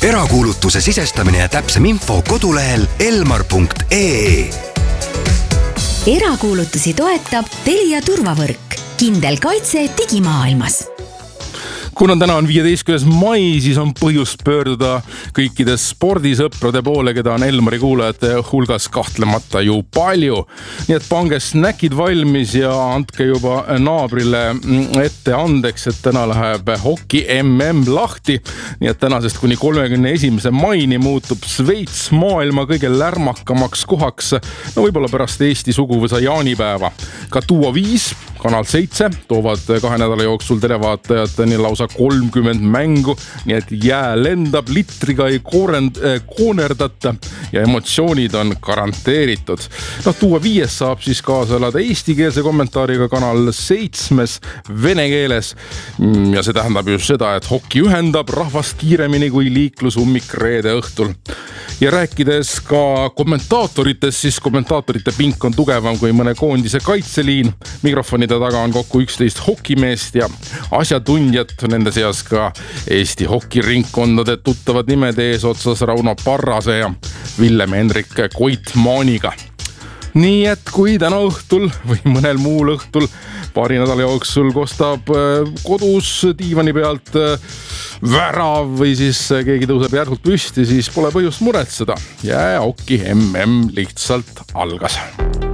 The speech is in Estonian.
Erakuulutuse sisestamine ja täpsem info kodulehel elmar.ee. Erakuulutusi toetab Telia turvavõrk. Kindel kaitse digimaailmas. Kuna täna on 15. mai, siis on põhjust pöörduda kõikide spordisõprade poole, keda on Elmari kuulajate hulgas kahtlemata ju palju. Nii et pange snäkid valmis ja andke juba naabrile ette andeks, et täna läheb hoki MM lahti. Nii et tänasest kuni 31. maini muutub Sveits maailma kõige lärmakamaks kohaks, no võib-olla pärast Eesti suguvõsa jaanipäeva. Ka Duo 5, Kanal 7 toovad 2 nädala jooksul televaatajateni lausa 30 mängu, nii et jää lendab, litriga ei koonerdata ja emotsioonid on garanteeritud. Duo 5 saab siis kaasa elada eestikeelse kommentaariga, Kanal 7 vene keeles ja see tähendab just seda, et hoki ühendab rahvast kiiremini kui liiklusummik reede õhtul. Ja rääkides ka kommentaatoritest, siis kommentaatorite pink on tugevam kui mõne koondise kaitseliin. Mikrofonide taga on kokku 11 hokimeest ja asjatundjad, nende seas ka Eesti hokiringkondade tuttavad nimed eesotsas Rauno Parrase ja Villem-Henrik Koitmaaniga. Nii et kui täna õhtul või mõnel muul õhtul paari nädala jooksul kostab kodus diivani pealt värav või siis keegi tõuseb järsult püsti, siis pole põhjust muretseda. Ja hoki MM lihtsalt algas.